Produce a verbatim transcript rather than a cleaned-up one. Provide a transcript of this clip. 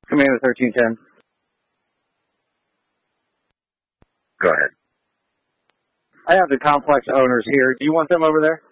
Commander thirteen ten. Go ahead. I have the complex owners here. Do you want them over there?